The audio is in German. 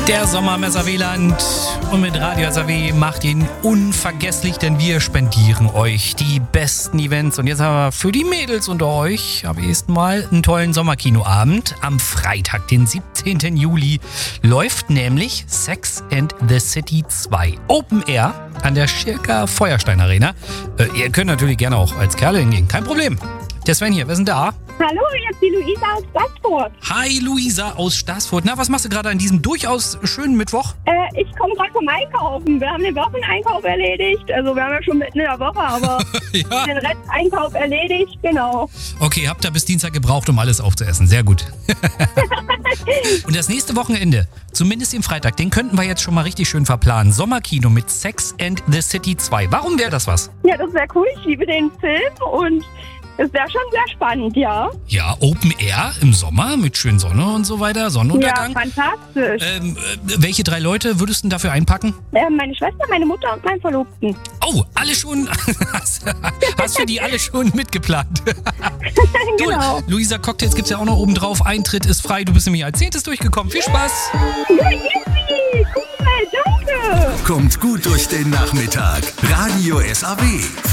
Der Sommer im SAW-Land und mit Radio SAW macht ihn unvergesslich, denn wir spendieren euch die besten Events. Und jetzt haben wir für die Mädels unter euch am ehesten mal einen tollen Sommerkinoabend. Am Freitag, den 17. Juli, läuft nämlich Sex and the City 2 Open Air an der Schirker Feuerstein Arena. Ihr könnt natürlich gerne auch als Kerle hingehen, kein Problem. Der Sven hier, wer ist denn da? Hallo, jetzt die Luisa aus Stassfurt. Hi Luisa aus Stassfurt. Na, was machst du gerade an diesem durchaus schönen Mittwoch? Ich komme gerade vom Einkaufen. Wir haben den Wocheneinkauf erledigt. Also wir haben ja schon mitten in der Woche, aber Ja. den Resteinkauf erledigt, genau. Okay, habt ihr bis Dienstag gebraucht, um alles aufzuessen. Sehr gut. Und das nächste Wochenende, zumindest den Freitag, den könnten wir jetzt schon mal richtig schön verplanen. Sommerkino mit Sex and the City 2. Warum wäre das was? Ja, das wäre cool. Ich liebe den Film und es wäre schon sehr spannend, ja. Ja, Open Air im Sommer mit schön Sonne und so weiter, Sonnenuntergang. Ja, fantastisch. Welche 3 Leute würdest du denn dafür einpacken? Meine Schwester, meine Mutter und mein Verlobten. Oh, alle schon. Hast du die alle schon mitgeplant? Genau. Du, Luisa, Cocktails gibt's ja auch noch oben drauf. Eintritt ist frei. Du bist nämlich als 10. durchgekommen. Viel Spaß. Ja, yippie. Cool, danke. Kommt gut durch den Nachmittag. Radio SAW.